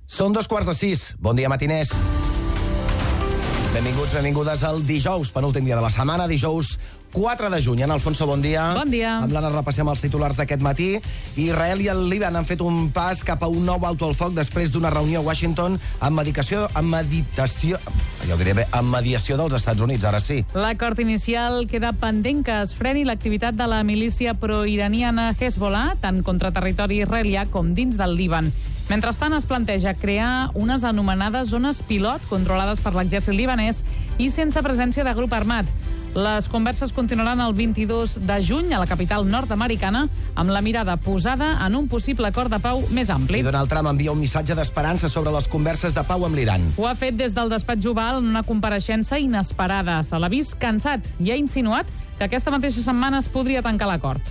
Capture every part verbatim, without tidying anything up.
Són dos quarts de sis. Bon dia, matiners. Benvinguts, benvingudes al dijous, penúltim dia de la setmana, dijous quatre de juny. En Alfonso, bon dia. Bon dia. Amb l'Anna repassem els titulars d'aquest matí. Israel i el Líban han fet un pas cap a un nou alto al foc després d'una reunió a Washington amb medicació, amb meditació... Jo diria bé, amb mediació dels Estats Units, ara sí. L'acord inicial queda pendent que es freni l'activitat de la milícia proiraniana Hezbollah, tant contra territori israelià com dins del Líban. Mentrestant, es planteja crear unes anomenades zones pilot controlades per l'exèrcit libanès i sense presència de grup armat. Les converses continuaran el vint-i-dos de juny a la capital nord-americana amb la mirada posada en un possible acord de pau més ampli. I Donald Trump envia un missatge d'esperança sobre les converses de pau amb l'Iran. Ho ha fet des del despatx Oval en una compareixença inesperada. Se l'ha vist cansat i ha insinuat que aquesta mateixa setmana es podria tancar l'acord.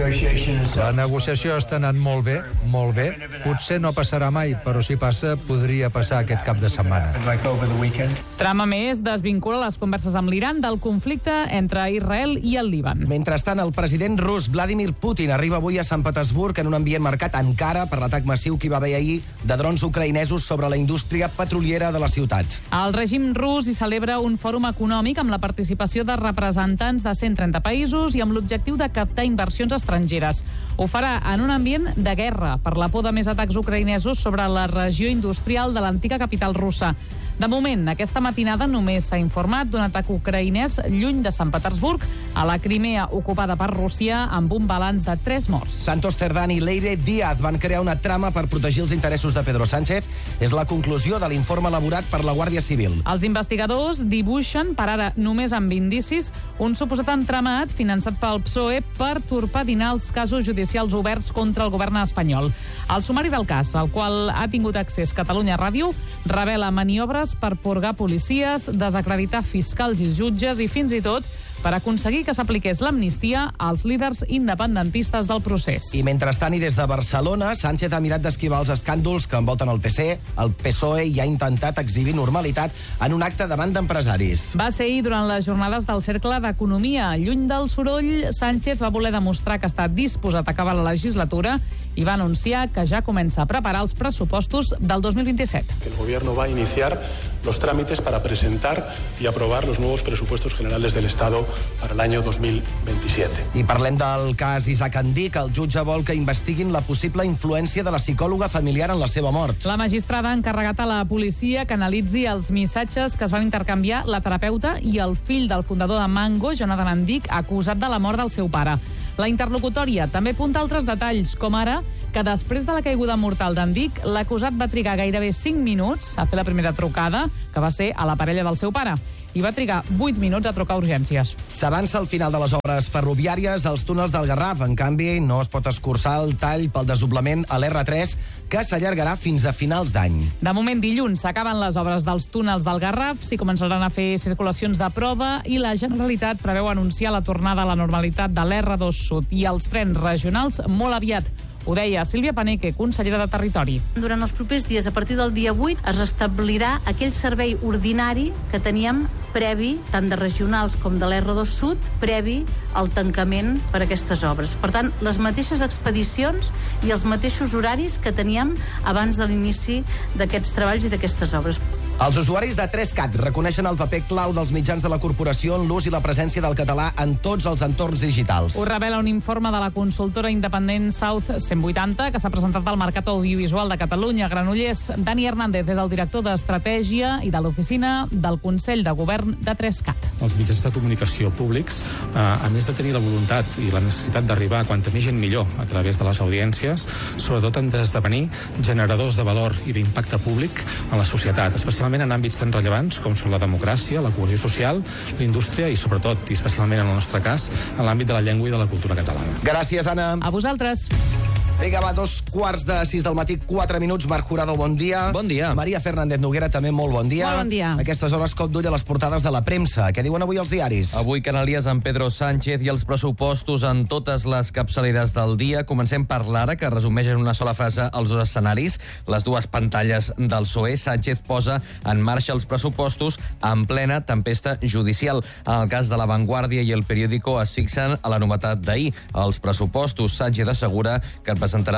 La negociació està anant molt bé, molt bé. Potser no passarà mai, però si passa, podria passar aquest cap de setmana. Trump, a més, desvincula les converses amb l'Iran del conflicte entre Israel i el Líban. Mentrestant, el president rus Vladimir Putin arriba avui a Sant Petersburg en un ambient marcat encara per l'atac massiu que hi va haver ahir de drons ucraïnesos sobre la indústria petroliera de la ciutat. El règim rus hi celebra un fòrum econòmic amb la participació de representants de cent trenta països i amb l'objectiu de captar inversions estrangeres. Ho farà en un ambient de guerra per la por de més atacs ucraïnesos sobre la regió industrial de l'antiga capital russa. De moment, aquesta matinada només s'ha informat d'un atac ucraïnès lluny de Sant Petersburg, a la Crimea ocupada per Rússia, amb un balanç de tres morts. Santos Cerdán i Leire Díaz van crear una trama per protegir els interessos de Pedro Sánchez. És la conclusió de l'informe elaborat per la Guàrdia Civil. Els investigadors dibuixen, per ara només amb indicis, un suposat entramat finançat pel P S O E per torpedinar els casos judicials oberts contra el govern espanyol. El sumari del cas, al qual ha tingut accés Catalunya Ràdio, revela maniobres per purgar policies, desacreditar fiscals i jutges i fins i tot per aconseguir que s'apliqués l'amnistia als líders independentistes del procés. I mentrestant, i des de Barcelona, Sánchez ha mirat d'esquivar els escàndols que envolten el P C, el P S O E i ha intentat exhibir normalitat en un acte davant d'empresaris. Va ser ahir durant les jornades del Cercle d'Economia. Lluny del soroll, Sánchez va voler demostrar que està disposat a acabar la legislatura i va anunciar que ja comença a preparar els pressupostos del dos mil vint-i-set. El gobierno va a iniciar los trámites para presentar y aprobar los nuevos presupuestos generales del Estado para el año dos mil veintisiete. I parlem del cas Isaac Andí, que el jutge vol que investiguin la possible influència de la psicòloga familiar en la seva mort. La magistrada ha encarregat a la policia que analitzi els missatges que es van intercanviar la terapeuta i el fill del fundador de Mango, Jonathan Andic, acusat de la mort del seu pare. La interlocutòria també apunta altres detalls, com ara que després de la caiguda mortal d'Andic, l'acusat va trigar gairebé cinc minuts a fer la primera trucada, que va ser a la parella del seu pare, i va trigar vuit minuts a trucar a urgències. S'avança al final de les obres ferroviàries als túnels del Garraf. En canvi, no es pot escurçar el tall pel desdoblament a l'R tres, que s'allargarà fins a finals d'any. De moment, dilluns s'acaben les obres dels túnels del Garraf, s'hi començaran a fer circulacions de prova i la Generalitat preveu anunciar la tornada a la normalitat de l'R dos Sud i els trens regionals molt aviat. Ho deia Sílvia Paneque, consellera de Territori. Durant els propers dies, a partir del dia vuit, es restablirà aquell servei ordinari que teníem previ, tant de regionals com de l'R dos Sud, previ al tancament per aquestes obres. Per tant, les mateixes expedicions i els mateixos horaris que teníem abans de l'inici d'aquests treballs i d'aquestes obres. Els usuaris de tres cat reconeixen el paper clau dels mitjans de la corporació en l'ús i la presència del català en tots els entorns digitals. Ho revela un informe de la consultora independent South cent vuitanta, que s'ha presentat al Mercat Audiovisual de Catalunya. Granollers, Dani Hernández és el director d'Estratègia i de l'Oficina del Consell de Govern de tres cat. Els mitjans de comunicació públics, eh, a més de tenir la voluntat i la necessitat d'arribar a quanta més gent millor a través de les audiències, sobretot han d'esdevenir generadors de valor i d'impacte públic a la societat, especialment en àmbits tan rellevants com són la democràcia, la cohesió social, la indústria i, sobretot, i especialment en el nostre cas, en l'àmbit de la llengua i de la cultura catalana. Gràcies, Anna. A vosaltres. Vinga, va, dos quarts de sis del matí, quatre minuts. Marc Jurado, bon dia. Bon dia. Maria Fernández Noguera, també molt bon dia. Molt bon dia. A aquestes hores, cop d'ull a les portades de la premsa. Què diuen avui els diaris? Avui Canalies amb Pedro Sánchez i els pressupostos en totes les capçaleres del dia. Comencem per l'Ara, que resumeix en una sola frase els dos escenaris. Les dues pantalles del P S O E. Sánchez posa en marxa els pressupostos en plena tempesta judicial. En el cas de La Vanguardia i El Periódico es fixen a la novetat d'ahir. Els pressupostos. Sánchez assegura que presentarà els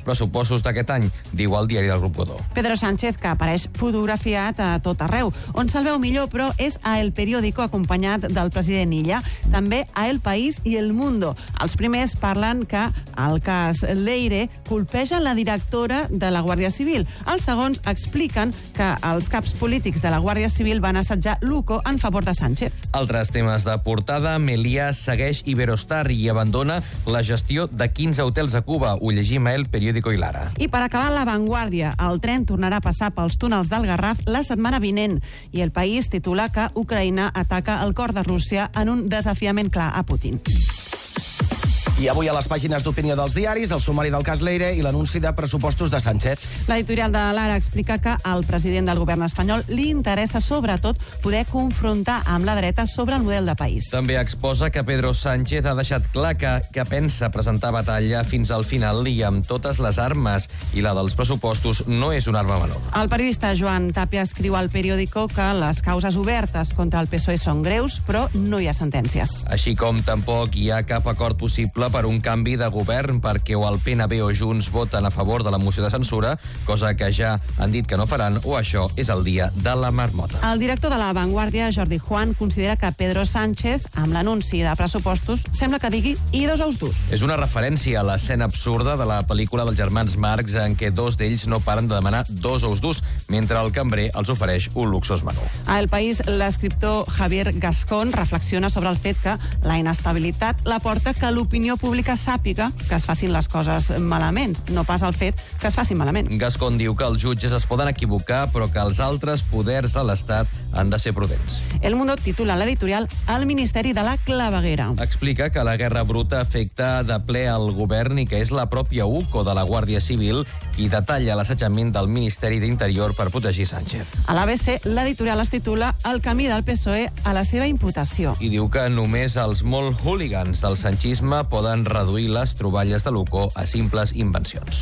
pressupostos d'aquest any, diu el diari del Grup Godó. Pedro Sánchez, que apareix fotografiat a tot arreu. On se'l veu millor, però, és a El Periódico, acompanyat del president Illa. També a El País i El Mundo. Els primers parlen que el cas Leire colpeja la directora de la Guàrdia Civil. Els segons expliquen que els caps polítics de la Guàrdia Civil van assetjar Luco en favor de Sánchez. Altres temes de portada. Meliá segueix Iberostar i abandona la gestió de quinze hotels a Cuba. Ho llegim a El Periódico i l'Ara. I per acabar, La Vanguardia. El tren tornarà a passar pels túnels del Garraf la setmana vinent. I El País titula que Ucraïna ataca el cor de Rússia en un desafiament clar a Putin. I avui a les pàgines d'opinió dels diaris, el sumari del cas Leire i l'anunci de pressupostos de Sánchez. L'editorial de l'Ara explica que al president del govern espanyol li interessa sobretot poder confrontar amb la dreta sobre el model de país. També exposa que Pedro Sánchez ha deixat clar que, que pensa presentar batalla fins al final i amb totes les armes, i la dels pressupostos no és una arma menor. El periodista Joan Tàpia escriu al Periódico que les causes obertes contra el P S O E són greus, però no hi ha sentències. Així com tampoc hi ha cap acord possible per un canvi de govern perquè o el P N B o Junts voten a favor de la moció de censura, cosa que ja han dit que no faran, o això és el dia de la marmota. El director de La Vanguardia, Jordi Juan, considera que Pedro Sánchez, amb l'anunci de pressupostos, sembla que digui i dos ous durs. És una referència a l'escena absurda de la pel·lícula dels germans Marx en què dos d'ells no paren de demanar dos ous durs, mentre el cambrer els ofereix un luxós menú. A El País, l'escriptor Javier Gascón reflexiona sobre el fet que la inestabilitat la porta que l'opinió pública sàpiga que es facin les coses malament, no pas el fet que es facin malament. Gascón diu que els jutges es poden equivocar, però que els altres poders de l'Estat han de ser prudents. El Mundo titula l'editorial El Ministeri de la Claveguera. Explica que la guerra bruta afecta de ple al govern i que és la pròpia U C O de la Guàrdia Civil qui detalla l'assetjament del Ministeri d'Interior per protegir Sánchez. A l'A B C, l'editorial es titula El camí del P S O E a la seva imputació. I diu que només els molt hooligans del sanchisme poden reduir les troballes de l'U C O a simples invencions.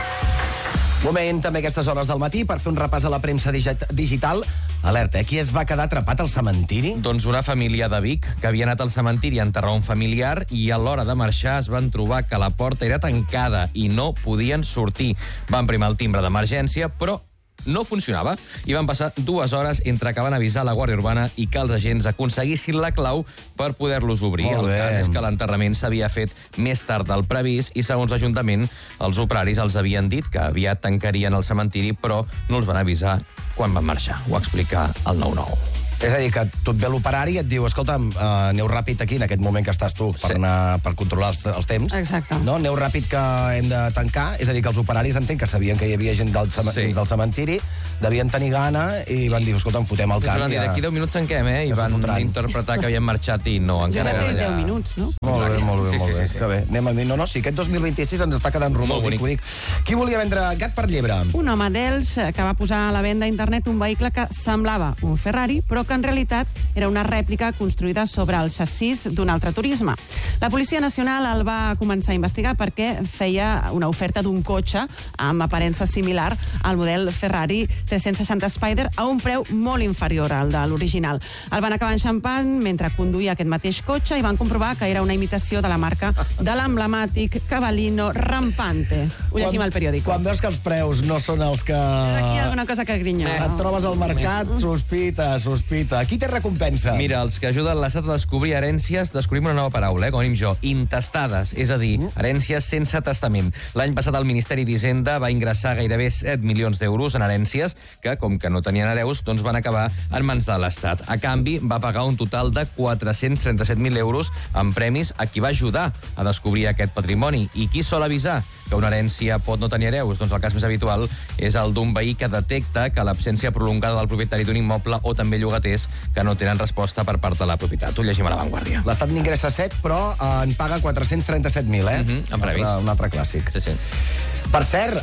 Moment, també a aquestes hores del matí, per fer un repàs a la premsa digital. Alerta, eh? Qui es va quedar atrapat al cementiri? Doncs una família de Vic, que havia anat al cementiri a enterrar un familiar i a l'hora de marxar es van trobar que la porta era tancada i no podien sortir. Van primar el timbre d'emergència, però no funcionava, i van passar dues hores entre que van avisar la Guàrdia Urbana i que els agents aconseguissin la clau per poder-los obrir. Molt bé. El cas és que l'enterrament s'havia fet més tard del previst i, segons l'Ajuntament, els operaris els havien dit que aviat tancarien el cementiri, però no els van avisar quan van marxar. Ho explica el nou nou. És a dir, que tu et ve l'operari i et diu, escolta'm, uh, aneu ràpid aquí, en aquest moment que estàs tu, per, Sí. anar, per controlar els, els temps. Exacte. No? Aneu ràpid que hem de tancar. És a dir, que els operaris entenc que sabien que hi havia gent del, cem Sí. dins del cementiri, devien tenir gana i van dir, escolta'm, fotem el Sí, camp. van dir, d'aquí deu minuts tanquem, eh? I Ja s'ho van fotran. interpretar que havien marxat i no, encara Ja eren té allà. deu minuts, no? Molt bé, molt bé, Sí, molt sí, bé. sí, sí. Que bé. Anem a dir, no, no, sí, aquest dos mil vint-i-sis ens està quedant rumor, Molt bonic. ho dic. Qui volia vendre gat per llebre? Un home d'Elx que va posar a la venda a internet un vehicle que semblava un Ferrari, però que en realitat era una rèplica construïda sobre el xassís d'un altre turisme. La Policia Nacional el va començar a investigar perquè feia una oferta d'un cotxe amb aparença similar al model Ferrari tres-cents seixanta Spider a un preu molt inferior al de l'original. El van acabar enxampant mentre conduïa aquest mateix cotxe i van comprovar que era una imitació de la marca de l'emblemàtic Cavallino Rampante. Ho llegim al Periódico. Quan veus que els preus no són els que... Aquí hi ha alguna cosa que grinya. Et trobes al mercat, sospita, sospita. Qui té recompensa? Mira, els que ajuden l'Estat a descobrir herències, descobrim una nova paraula, eh, com a mínim jo, intestades, és a dir, herències sense testament. L'any passat el Ministeri d'Hisenda va ingressar gairebé set milions d'euros en herències que, com que no tenien hereus, doncs van acabar en mans de l'Estat. A canvi, va pagar un total de quatre-cents trenta-set mil euros en premis a qui va ajudar a descobrir aquest patrimoni. I qui sol avisar que una herència pot no tenir hereus? Doncs el cas més habitual és el d'un veí que detecta que l'absència prolongada del propietari d'un immoble o també llogaters que no tenen resposta per part de la propietat. Ho llegim a La Vanguardia. L'Estat n'ingressa set, però eh, en paga quatre-cents trenta-set mil, eh? Mhm, en previs. Un altre, un altre clàssic. Sí, sí. Per cert,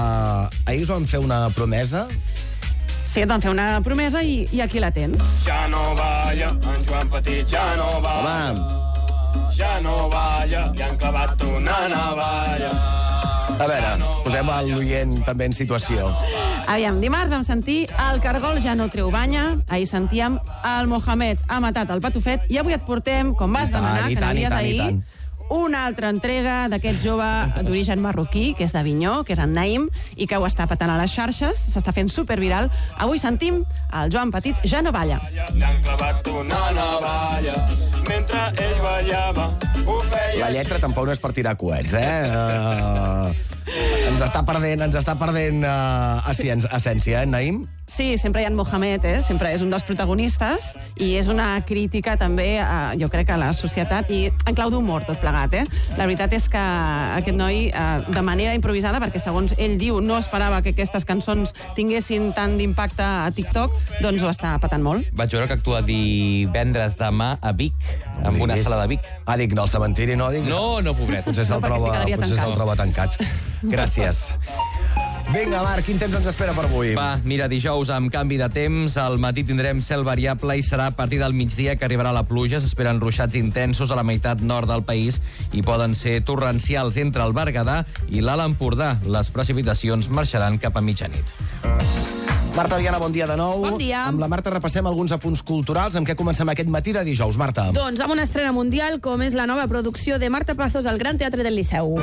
eh, ahir us van fer una promesa. Sí, et van fer una promesa i, i aquí la tens. Ja no balla, en Joan Petit ja no balla. Home, Ja no balla, li han clavat una navalla. a veure, posem l'oient també en situació. Aviam, dimarts vam sentir el Cargol ja no treu banya, ahir sentíem el Mohamed ha matat el patufet i avui et portem, com vas demanar, I que tant, i anaries tant, i ahir, tant. una altra entrega d'aquest jove d'origen marroquí, que és d'Avinyó, que és en Naïm, i que ho està patant a les xarxes, s'està fent superviral. Avui sentim el Joan Petit, Ja no balla. T'han clavat una navalla mentre ell ballava. Ho feia La lletra tampoc no és per tirar coets, eh? Uh, ens està perdent, ens està perdent uh, essència, eh, Naïm? Sí, sempre hi ha en Mohamed, eh? Sempre és un dels protagonistes, i és una crítica també, a, jo crec, a la societat, i en clau d'humor tot plegat, eh? La veritat és que aquest noi, eh, de manera improvisada, perquè segons ell diu no esperava que aquestes cançons tinguessin tant d'impacte a TikTok, doncs ho està patant molt. Vaig veure que actua divendres demà a Vic, amb una sala de Vic. Ah, dic, no, al cementiri no, dic... No, no, pobret. Potser se'l No, perquè troba, sí quedaria potser se'l tancat. troba tancat. Gràcies. Vinga, Marc, quin temps ens espera per avui? Va, mira, dijous amb canvi de temps, al matí tindrem cel variable i serà a partir del migdia que arribarà la pluja. S'esperen ruixats intensos a la meitat nord del país i poden ser torrencials entre el Berguedà i l'Alt Empordà. Les precipitacions marxaran cap a mitjanit. Marta Viana, bon dia de nou. Bon dia. Amb la Marta repassem alguns apunts culturals. Amb què comencem aquest matí de dijous, Marta? Doncs amb una estrena mundial com és la nova producció de Marta Pazos al Gran Teatre del Liceu.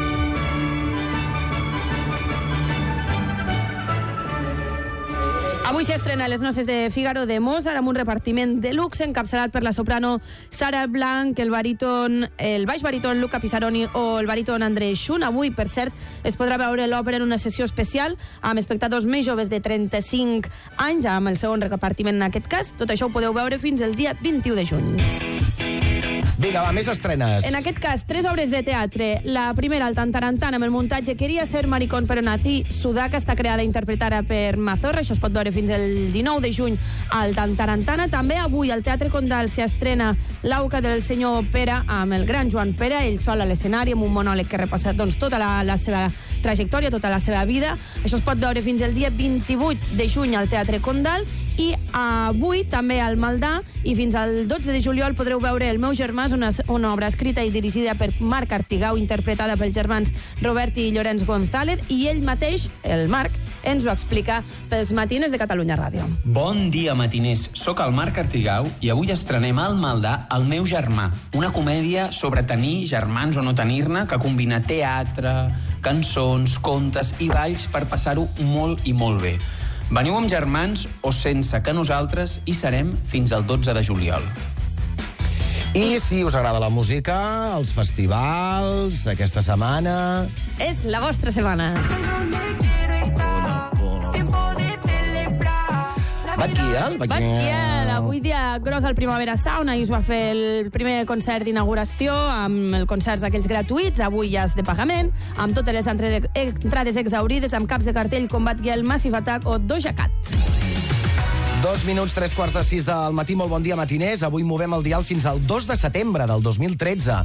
Avui s'estrena Les noces de Fígaro de Mozart amb un repartiment de luxe encapçalat per la soprano Sara Blanc, el baríton, el baix baríton Luca Pisaroni o el baríton André Schun. Avui, per cert, es podrà veure l'òpera en una sessió especial amb espectadors més joves de trenta-cinc anys, amb el segon repartiment en aquest cas. Tot això ho podeu veure fins el dia vint-i-u de juny. Vinga, va, més estrenes. En aquest cas, tres obres de teatre. La primera, el Tantarantana, amb el muntatge Quería ser maricón pero nací. Sudaca està creada i interpretada per Mazorra. Això es pot veure fins el dinou de juny al Tantarantana. També avui al Teatre Condal s'hi estrena L'auca del senyor Pere amb el gran Joan Pere, ell sol a l'escenari amb un monòleg que repassa doncs, tota la, la seva trajectòria, tota la seva vida. Això es pot veure fins el dia vint-i-vuit de juny al Teatre Condal. I avui també al Maldà i fins al dotze de juliol podreu veure El meu germà, una, una obra escrita i dirigida per Marc Artigau, interpretada pels germans Robert i Llorenç González, i ell mateix, el Marc, ens ho explica pels Matines de Catalunya Ràdio. Bon dia, matiners. Soc el Marc Artigau i avui estrenem al Maldà El meu germà, una comèdia sobre tenir germans o no tenir-ne, que combina teatre, cançons, contes i balls per passar-ho molt i molt bé. Veniu amb germans o sense, que nosaltres hi serem fins al dotze de juliol. I si us agrada la música, els festivals, aquesta setmana... És la vostra setmana. Batguiel, Batguiel, avui dia gros al Primavera Sound, ahir es va fer el primer concert d'inauguració amb els concerts aquells gratuïts, avui ja és de pagament, amb totes les entrades exaurides, amb caps de cartell com Batguiel, Massive Attack o Doja Cat. Dos minuts, tres quarts de sis del matí, molt bon dia, matiners. Avui movem el dial fins al dos de setembre del dos mil tretze.